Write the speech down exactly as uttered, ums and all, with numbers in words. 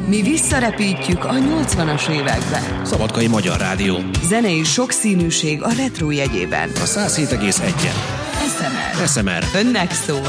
Mi visszarepítjük a nyolcvanas évekbe. Szabadkai Magyar Rádió. Zenei sokszínűség a retro jegyében. A száz hét egész egy. es em er. es em er. Önnek szól.